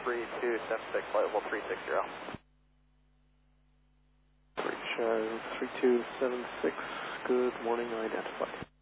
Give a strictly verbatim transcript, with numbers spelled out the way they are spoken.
three two seven six, flight level three six zero. Bridge uh, three two seven six, good morning, identified.